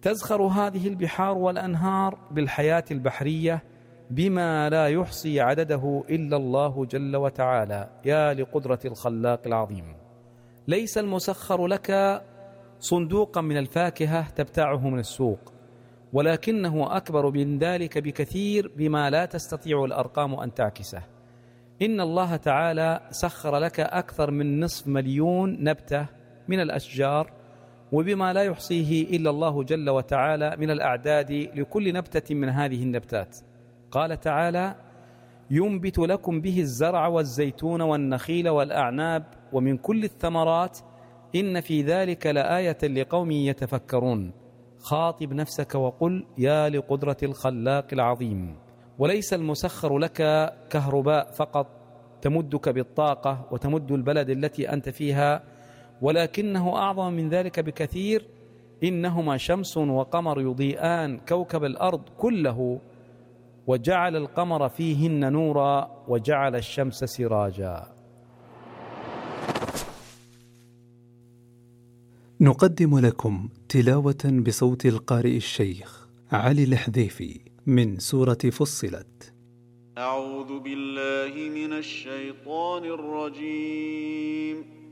تزخر هذه البحار والأنهار بالحياة البحرية بما لا يحصي عدده إلا الله جل وتعالى، يا لقدرة الخلاق العظيم. ليس المسخر لك صندوقا من الفاكهة تبتاعه من السوق، ولكنه أكبر من ذلك بكثير بما لا تستطيع الأرقام أن تعكسه. إن الله تعالى سخر لك أكثر من 500,000 نبتة من الأشجار، وبما لا يحصيه إلا الله جل وتعالى من الأعداد لكل نبتة من هذه النبتات. قال تعالى: ينبت لكم به الزرع والزيتون والنخيل والأعناب ومن كل الثمرات إن في ذلك لآية لقوم يتفكرون. خاطب نفسك وقل: يا لقدرة الخلاق العظيم. وليس المسخر لك كهرباء فقط تمدك بالطاقة وتمد البلد التي أنت فيها، ولكنه أعظم من ذلك بكثير. إنهما شمس وقمر يضيئان كوكب الأرض كله، وجعل القمر فيهن نورا وجعل الشمس سراجا. نقدم لكم تلاوة بصوت القارئ الشيخ علي الحذيفي من سورة فصلت. أعوذ بالله من الشيطان الرجيم.